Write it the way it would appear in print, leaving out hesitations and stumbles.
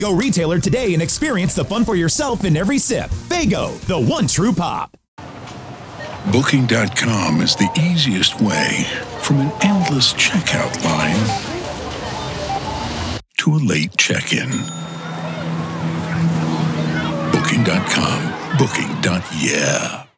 Go retailer today and experience the fun for yourself in every sip. Faygo, the one true pop. Booking.com is the easiest way from an endless checkout line to a late check-in. Booking.com. Booking.yeah.